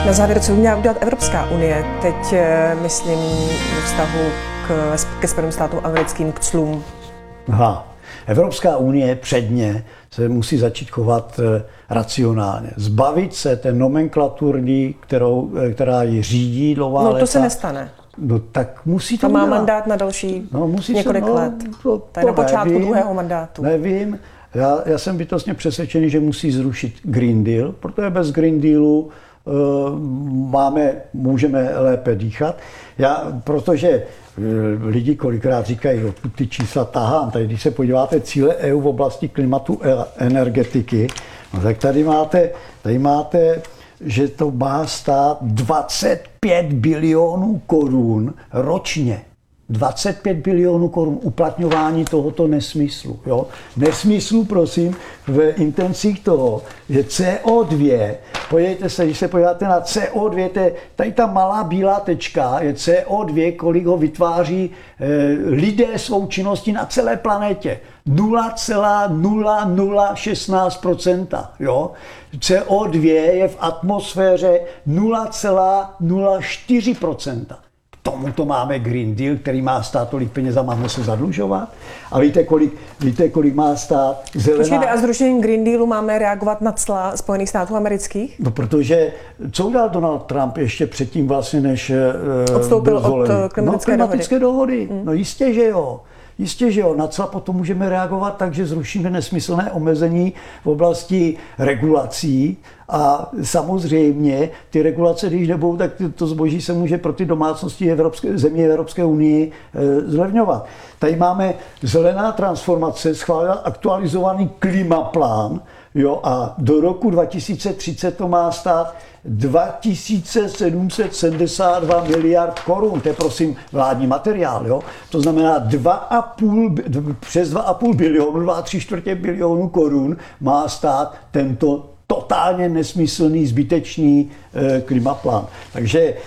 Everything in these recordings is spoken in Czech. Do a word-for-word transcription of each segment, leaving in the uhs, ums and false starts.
Na závěr, co by měla udělat Evropská unie? Teď myslím ve vztahu k, ke Spojeným státům americkým, k clům. Aha. Evropská unie předně se musí začít chovat racionálně. Zbavit se té nomenklatury, kterou, která ji řídí dlouhá léta. No to se nestane. No tak musí to To má udělat. mandát na další no, musí několik se, no, let. To, to je na počátku nevím, druhého mandátu. Nevím. Já, já jsem bytostně přesvědčený, že musí zrušit Green Deal, protože bez Green Dealu uh, máme, můžeme lépe dýchat. Já, protože lidi kolikrát říkají, odkud ty čísla tahám. Tady, když se podíváte cíle E U v oblasti klimatu a energetiky, no, tak tady máte, tady máte, že to má stát dvacet pět bilionů korun ročně. dvacet pět bilionů korun uplatňování tohoto nesmyslu. Jo? Nesmyslu, prosím, v intencích toho, že C O dva, podívejte se, když se podíváte na C O dva, to je, tady ta malá bílá tečka je C O dva, kolik ho vytváří e, lidé svou činností na celé planetě. nula celá nula nula jedna šest procenta. Jo? C O dva je v atmosféře nula celá nula čtyři procenta. Tomuto máme Green Deal, který má stát tolik peněz a máme se zadlužovat. A víte, kolik, víte, kolik má stát zelená... Počkejte, a zrušením Green Dealu máme reagovat na cla Spojených států amerických? No, protože co udělal Donald Trump ještě předtím vlastně, než odstoupil od klimatické, no, klimatické dohody? dohody. Hmm. No jistě, že jo. Jistě, že jo. Na cla potom můžeme reagovat tak, že zrušíme nesmyslné omezení v oblasti regulací a samozřejmě ty regulace, když nebudou, tak to zboží se může pro ty domácnosti Evropské, země Evropské unii e, zlevňovat. Tady máme zelená transformace, schválila aktualizovaný klimaplán, jo, a do roku dva tisíce třicet to má stát dva tisíce sedm set sedmdesát dva miliard korun. To je prosím vládní materiál. Jo? To znamená dva a půl, přes dva a půl bilionu, dva a tři čtvrtě bilionu korun má stát tento totálně nesmyslný, zbytečný e, klimaplán. Takže e,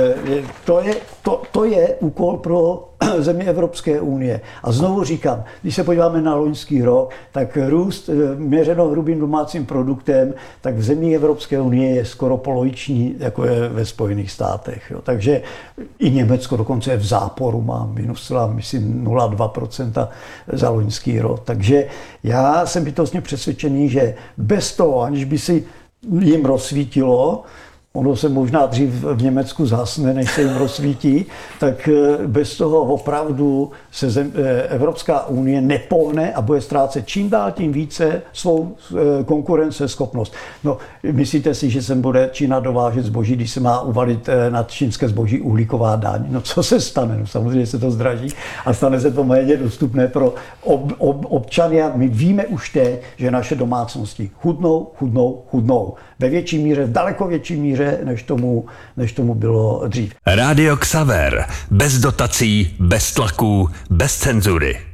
to, je, to, to je úkol pro země Evropské unie. A znovu říkám, když se podíváme na loňský rok, tak růst měřeno hrubým domácím produktem, tak v zemích Evropské unie je skoro poloviční, jako je ve Spojených státech. Jo. Takže i Německo dokonce je v záporu, má minus, myslím, nula celá dva procenta za loňský rok. Takže já jsem bytostně přesvědčený, že bez toho, aniž by si jim rozsvítilo, ono se možná dřív v Německu zhasne, než se jim rozsvítí, tak bez toho opravdu se zem, Evropská unie nepohne a bude ztrácet čím dál tím více svou konkurenceschopnost. No, myslíte si, že sem bude Čína dovážet zboží, když se má uvalit na čínské zboží uhlíková daň? No co se stane? No, samozřejmě se to zdraží a stane se to méně dostupné pro ob, ob, občany. A my víme už teď, že naše domácnosti chudnou, chudnou, chudnou. Ve větší míře, v daleko větší míře, než tomu, než tomu bylo dřív. Rádio Xaver. Bez dotací, bez tlaků, bez cenzury.